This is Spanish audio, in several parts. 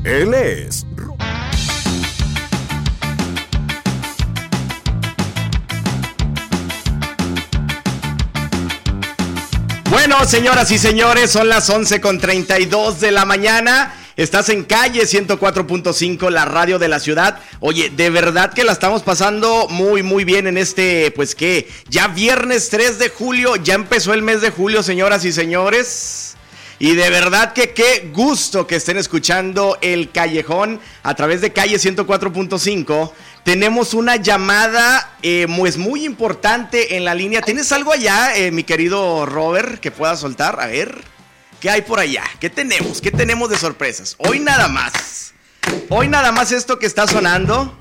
Él es... Bueno, señoras y señores, son las 11:32 de la mañana. Estás en Calle 104.5, la radio de la ciudad. Oye, de verdad que la estamos pasando muy, muy bien en pues que ya viernes 3 de julio, ya empezó el mes de julio, señoras y señores. Y de verdad que qué gusto que estén escuchando El Callejón a través de Calle 104.5. Tenemos una llamada pues muy importante en la línea. ¿Tienes algo allá, mi querido Robert, que puedas soltar? A ver, ¿qué hay por allá? ¿Qué tenemos? ¿Qué tenemos de sorpresas? Hoy nada más esto que está sonando.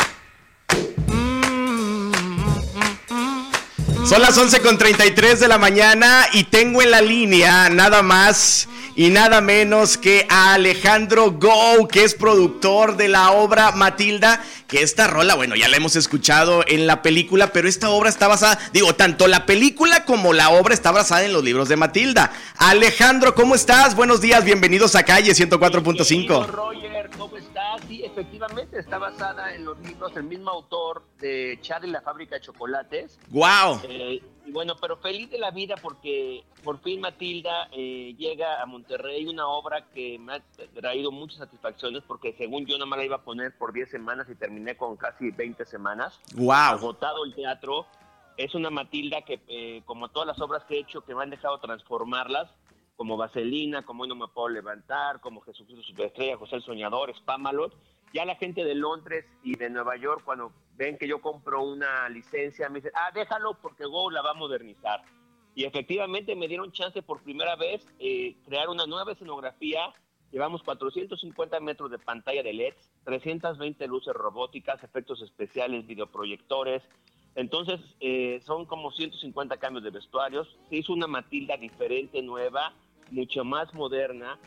Son las 11:33 de la mañana y tengo en la línea nada más y nada menos que a Alejandro Gou, que es productor de la obra Matilda, que esta rola, bueno, ya la hemos escuchado en la película, pero esta obra está basada, tanto la película como la obra está basada en los libros de Matilda. Alejandro, ¿cómo estás? Buenos días, bienvenidos a Calle 104.5. Roger, ¿cómo estás? Sí, efectivamente, está basada en los libros del mismo autor de Charlie y la fábrica de chocolates. ¡Guau! Y bueno, pero feliz de la vida porque por fin Matilda llega a Monterrey, una obra que me ha traído muchas satisfacciones porque según yo nada más la iba a poner por 10 semanas y terminé con casi 20 semanas. ¡Guau! Agotado el teatro. Es una Matilda que, como todas las obras que he hecho, que me han dejado transformarlas, como Vaselina, como Hoy no me puedo levantar, como Jesucristo Superestrella, José el Soñador, Spamalot. Ya la gente de Londres y de Nueva York, cuando ven que yo compro una licencia, me dicen, déjalo porque Gou la va a modernizar. Y efectivamente me dieron chance por primera vez crear una nueva escenografía. Llevamos 450 metros de pantalla de LEDs, 320 luces robóticas, efectos especiales, videoproyectores. Entonces son como 150 cambios de vestuarios. Se hizo una Matilda diferente, nueva, mucho más moderna.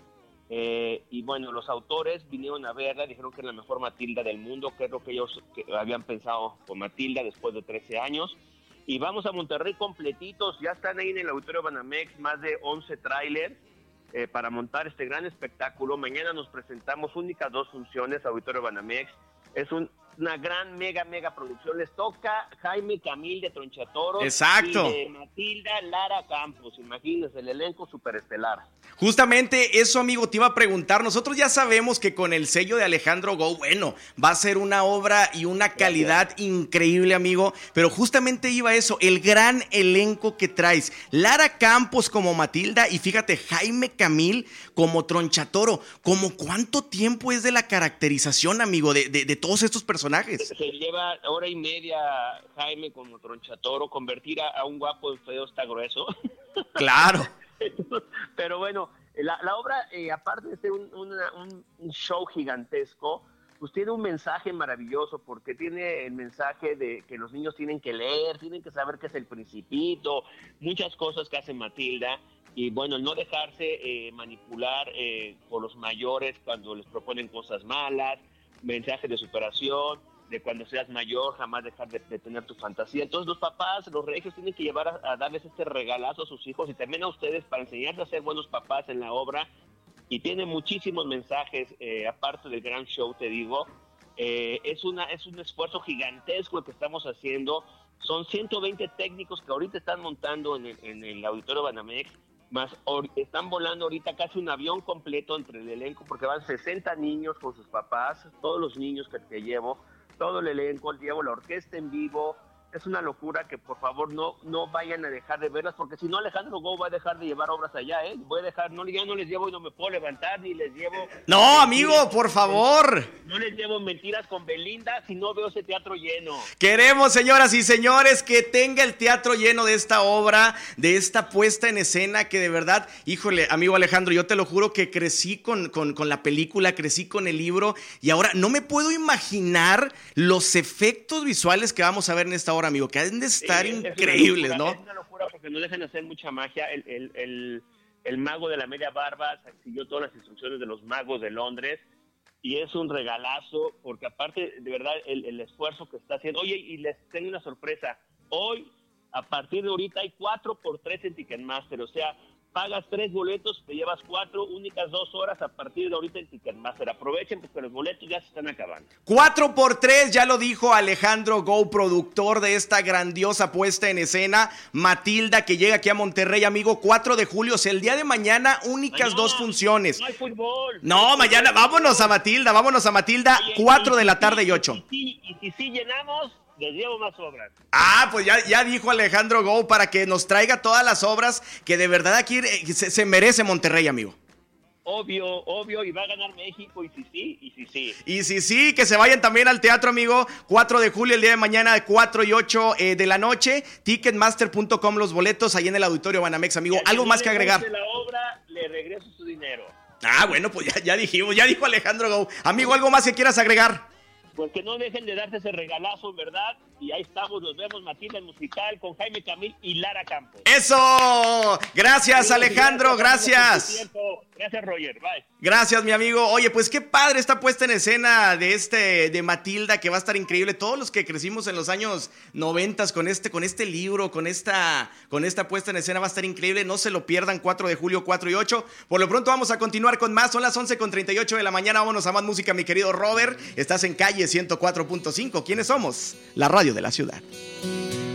Y bueno, los autores vinieron a verla, dijeron que es la mejor Matilda del mundo, que es lo que ellos habían pensado con Matilda después de 13 años. Y vamos a Monterrey completitos, ya están ahí en el Auditorio Banamex más de 11 trailers para montar este gran espectáculo. Mañana nos presentamos únicas 2 funciones, Auditorio Banamex. Es una gran, mega producción. Les toca Jaime Camil de Tronchatoro. Exacto. Y de Matilda Lara Campos. Imagínense, el elenco superestelar. Justamente eso, amigo, te iba a preguntar. Nosotros ya sabemos que con el sello de Alejandro Gou, bueno, va a ser una obra y una calidad increíble, amigo. Pero justamente iba eso, el gran elenco que traes. Lara Campos como Matilda y fíjate, Jaime Camil como Tronchatoro. ¿Cómo cuánto tiempo es de la caracterización, amigo, de todos estos personajes? Se lleva hora y media Jaime como Tronchatoro. Convertir a un guapo en feo está grueso. Claro. Pero bueno, la obra, aparte de ser un show gigantesco, pues tiene un mensaje maravilloso, porque tiene el mensaje de que los niños tienen que leer, tienen que saber qué es el Principito, muchas cosas que hace Matilda, y bueno, no dejarse manipular por los mayores cuando les proponen cosas malas, mensaje de superación, de cuando seas mayor, jamás dejar de tener tu fantasía. Entonces los papás, los regios, tienen que llevar a darles este regalazo a sus hijos y también a ustedes para enseñarles a ser buenos papás en la obra. Y tiene muchísimos mensajes, aparte del gran show, te digo. Es un esfuerzo gigantesco el que estamos haciendo. Son 120 técnicos que ahorita están montando en el Auditorio Banamex, más están volando ahorita casi un avión completo entre el elenco, porque van 60 niños con sus papás, todos los niños que llevo, todo el elenco, llevo la orquesta en vivo. Es una locura que por favor no vayan a dejar de verlas, porque si no Alejandro Gou va a dejar de llevar obras allá, voy a dejar, ya no les llevo y no me puedo levantar, ni les llevo... No, amigo, por favor. No les llevo Mentiras con Belinda si no veo ese teatro lleno. Queremos, señoras y señores, que tenga el teatro lleno de esta obra, de esta puesta en escena que de verdad, híjole, amigo Alejandro, yo te lo juro que crecí con la película, crecí con el libro y ahora no me puedo imaginar los efectos visuales que vamos a ver en esta obra, amigo, que han de estar increíbles, ¿no? Es una locura porque no dejan de hacer mucha magia. El mago de la media barba siguió todas las instrucciones de los magos de Londres y es un regalazo porque aparte, de verdad, el esfuerzo que está haciendo. Oye, y les tengo una sorpresa. Hoy, a partir de ahorita, hay 4x3 en Ticketmaster, o sea, pagas 3 boletos, te llevas 4, únicas 2 horas a partir de ahorita en Ticketmaster. Aprovechen porque los boletos ya se están acabando. 4 por 3, ya lo dijo Alejandro Gou, productor de esta grandiosa puesta en escena, Matilda, que llega aquí a Monterrey, amigo, 4 de julio, o sea, el día de mañana, únicas 2 funciones. No hay fútbol. No, mañana, vámonos a Matilda, Oye, 4 de la tarde y 8. Y si sí llenamos, les llevo más obras. Pues ya dijo Alejandro Gou para que nos traiga todas las obras que de verdad aquí se merece Monterrey, amigo. Obvio, y va a ganar México, y sí. Y sí, que se vayan también al teatro, amigo. 4 de julio, el día de mañana, de 4 y 8 de la noche. Ticketmaster.com, los boletos, ahí en el Auditorio Banamex, amigo. ¿Algo más que agregar? La obra, le regreso su dinero. Bueno, pues ya dijimos, ya dijo Alejandro Gou. Amigo, ¿algo más que quieras agregar? Pues que no dejen de darse ese regalazo, ¿verdad? Y ahí estamos, nos vemos, Matilda, el musical, con Jaime Camil y Lara Campos. ¡Eso! Gracias, Alejandro, gracias. Gracias, Roger, bye. Gracias, mi amigo. Oye, pues qué padre esta puesta en escena de Matilda, que va a estar increíble. Todos los que crecimos en los años 90 con este libro, con esta puesta en escena va a estar increíble. No se lo pierdan, 4 de julio, 4 y 8. Por lo pronto vamos a continuar con más. Son las 11:38 de la mañana. Vámonos a más música, mi querido Robert. Estás en Calle 104.5. ¿Quiénes somos? La radio de la ciudad.